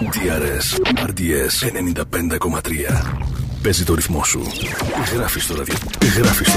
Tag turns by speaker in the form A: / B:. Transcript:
A: DRS RDS 95,3. Παίζει το ρυθμό σου. Γράφει στο ραδιόφωνο.